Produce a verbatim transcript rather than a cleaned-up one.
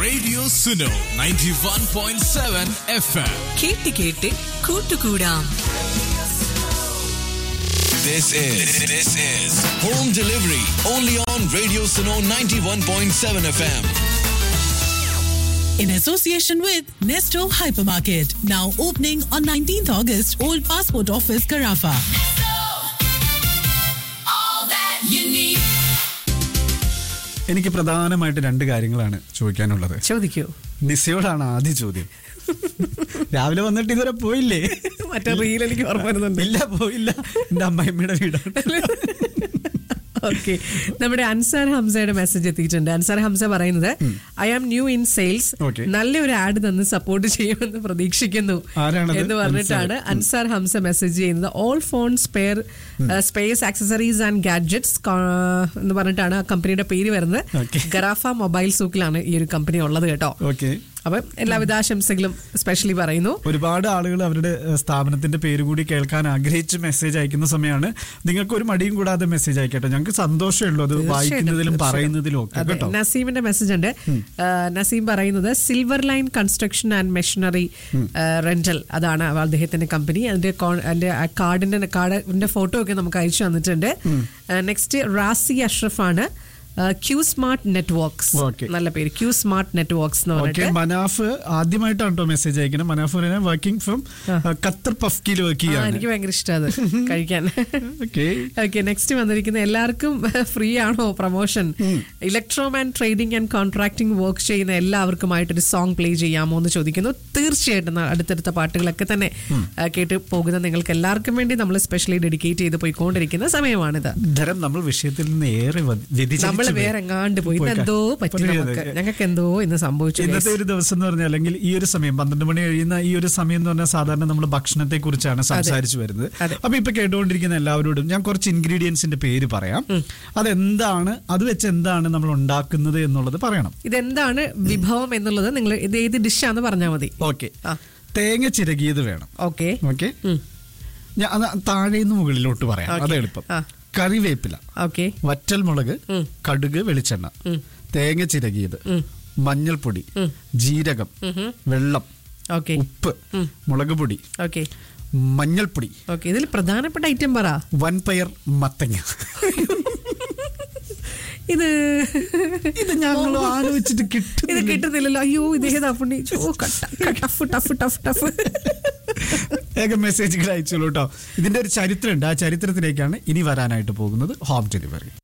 Radio Suno ninety-one point seven F M. കേട്ട് കേട്ട് കൂട്ടുകൂടാം. This is this is home delivery only on Radio Suno ninety-one point seven F M. In association with Nesto Hypermarket, now opening on nineteenth August, Old Passport Office, Carafa. എനിക്ക് പ്രധാനമായിട്ട് രണ്ട് കാര്യങ്ങളാണ് ചോദിക്കാനുള്ളത്. ചോദിക്കൂ. നിസയോടാണ് ആദ്യ ചോദ്യം. രാവിലെ വന്നിട്ട് ഇതുവരെ പോയില്ലേ? മറ്റേ റീൽ എനിക്ക് ഓർമ്മ വരുന്നുണ്ട്. ഇല്ല, പോയില്ല. എന്റെ അമ്മായിമ്മയുടെ വീടാണ്. ഓക്കെ, നമ്മുടെ അൻസാർ ഹംസയുടെ മെസ്സേജ് എത്തിയിട്ടുണ്ട്. അൻസാർ ഹംസ പറയുന്നത്, I am new in sales, നല്ലൊരു ആഡ് തന്ന് സപ്പോർട്ട് ചെയ്യുമെന്ന് പ്രതീക്ഷിക്കുന്നു എന്ന് പറഞ്ഞിട്ടാണ് അൻസാർ ഹംസ മെസ്സേജ് ചെയ്യുന്നത്. All phone spare space accessories and gadgets എന്ന് പറഞ്ഞിട്ടാണ് ആ കമ്പനിയുടെ പേര് വരുന്നത്. ഗറാഫ മൊബൈൽ സൂക്കിലാണ് ഈ ഒരു കമ്പനി ഉള്ളത് കേട്ടോ. അപ്പം എല്ലാവിധ ആശംസകളും സ്പെഷ്യലി പറയുന്നു. ഒരുപാട് ആളുകൾ അവരുടെ സ്ഥാപനത്തിന്റെ പേര് കൂടി കേൾക്കാൻ ആഗ്രഹിച്ച് മെസ്സേജ് അയക്കുന്ന സമയമാണ്. നിങ്ങൾക്ക് ഒരു മടിയും കൂടാതെ മെസ്സേജ് അയക്കട്ടെ. ഞങ്ങൾക്ക് സന്തോഷമേ ഉള്ളൂ അത് വായിക്കുന്നതിലും പറയുന്നതിലും ഒക്കെ കേട്ടോ. നസീമിന്റെ മെസ്സേജ് ഉണ്ട്. നസീം പറയുന്നത് silver line construction and machinery rental, അതാണ് അദ്ദേഹത്തിന്റെ കമ്പനി. അതിന്റെ അതിന്റെ കാർഡിന്റെ കാർഡിന്റെ ഫോട്ടോ ഒക്കെ നമുക്ക് അയച്ചു തന്നിട്ടുണ്ട്. നെക്സ്റ്റ് റാസി അഷ്റഫ് ആണ്. ക്യൂ സ്മാർട്ട് നെറ്റ്വർക്ക്സ്, നല്ല പേര്, ക്യൂ സ്മാർട്ട് നെറ്റ്വർക്ക്സ് എന്ന് പറഞ്ഞിട്ട്. മനാഫ് ആദ്യമായിട്ടാണ് മെസ്സേജ് അയക്കുന്നത്. Manaf working from Qatar പഫ്കിൽ work ചെയ്യാണ്. എനിക്ക് ഭയങ്കര ഇഷ്ടമാണ് കഴിക്കാൻ. ഓക്കെ, നെക്സ്റ്റ് വന്നിരിക്കുന്ന എല്ലാവർക്കും ഫ്രീ ആണോ promotion? ഇലക്ട്രോമാൻ trading and contracting work ചെയ്യുന്ന എല്ലാവർക്കുമായിട്ടൊരു സോങ് പ്ലേ ചെയ്യാമോ എന്ന് ചോദിക്കുന്നു. തീർച്ചയായിട്ടും അടുത്തടുത്ത പാട്ടുകളൊക്കെ തന്നെ കേട്ട് പോകുന്ന നിങ്ങൾക്ക് എല്ലാവർക്കും വേണ്ടി നമ്മൾ സ്പെഷ്യലി ഡെഡിക്കേറ്റ് ചെയ്ത് പോയിക്കൊണ്ടിരിക്കുന്ന സമയമാണിത്. നമ്മൾ വിഷയത്തിൽ നിന്ന് ഏറെ വ്യതിചലിച്ചു, വേറെ എങ്ങാണ്ട് പോയി എന്തോ പറ്റി, ഞങ്ങൾക്ക് എന്തോ ഇന്ന് സംഭവിച്ചു. ഇന്നത്തെ ഒരു ദിവസം എന്ന് പറഞ്ഞാൽ, അല്ലെങ്കിൽ ഈ ഒരു സമയം പന്ത്രണ്ട് മണി കഴിയുന്ന ഈ ഒരു സമയം എന്ന് പറഞ്ഞാൽ സാധാരണ നമ്മൾ ഭക്ഷണത്തെ കുറിച്ചാണ് സംസാരിച്ചു വരുന്നത്. അപ്പൊ ഇപ്പൊ കേട്ടുകൊണ്ടിരിക്കുന്ന എല്ലാവരോടും ഞാൻ കുറച്ച് ഇൻഗ്രീഡിയൻസിന്റെ പേര് പറയാം. അതെന്താണ്, അത് വെച്ച് എന്താണ് നമ്മൾ ഉണ്ടാക്കുന്നത് എന്നുള്ളത് പറയണം. ഇതെന്താണ് വിഭവം എന്നുള്ളത് നിങ്ങൾ ഇത് ഏത് ഡിഷാന്ന് പറഞ്ഞാൽ മതി. ഓക്കെ, തേങ്ങ ചിരകിയത് വേണം. ഓക്കെ ഓക്കെ, ഞാൻ താഴേന്ന് മുകളിലോട്ട് പറയാം, അത് എളുപ്പം. കറിവേപ്പില, വറ്റൽമുളക്, കടുക്, വെളിച്ചെണ്ണ, തേങ്ങ ചിരകിയത്, മഞ്ഞൾപ്പൊടി, ജീരകം, വെള്ളം, ഉപ്പ്, മുളക് പൊടി, മഞ്ഞൾപ്പൊടി. ഇതിൽ പ്രധാനപ്പെട്ട ഐറ്റം പറ. വൻപയർ മത്തങ്ങ. ഇത് ഇത് ഞങ്ങൾ ആലോചിച്ചിട്ട് കിട്ടും ഇത് കിട്ടുന്നില്ലല്ലോ. അയ്യോ, ഇതേതാ Punni. Tough tough tough tough ഏക മെസ്സേജുകൾ അയച്ചോളൂ കേട്ടോ. ഇതിന്റെ ഒരു ചരിത്രമുണ്ട്. ആ ചരിത്രത്തിലേക്കാണ് ഇനി വരാനായിട്ട് പോകുന്നത് ഹോം ഡെലിവറി.